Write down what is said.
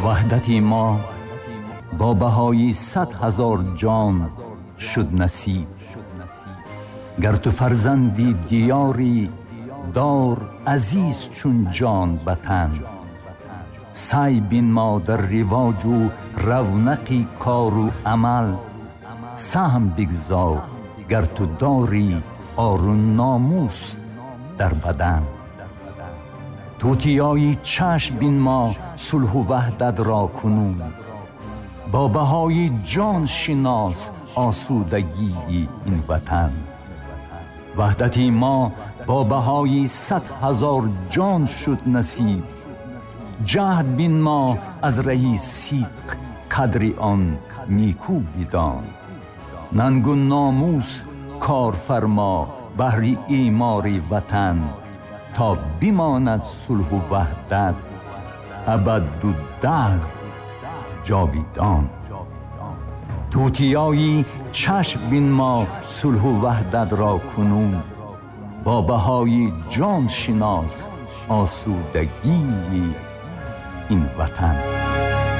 وحدتی ما با بهای 100,000 جان شد نصیب. گر تو فرزندی دیاری دار عزیز چون جان وطن. سعی بین ما در رواج و رونقی کار و عمل. سهم بگذار گر تو داری عار و ناموس در بدن. توتیای چشم بین ما صلح و وحدت را کنون. با بهای جان شناس آسودگی این وطن. وحدتی ما با بهای 100,000 جان شد نصیب. جهد بین ما از رهی صدق قدر آن نیکو بدان. ننگ و ناموس کار فرما بهر ایمار وطن. تا بماند صلح و وحدت ابد و دهر جاویدان. توتیایی چشم بین ما صلح و وحدت را کنون. با بهای جان شناس آسودگی این وطن.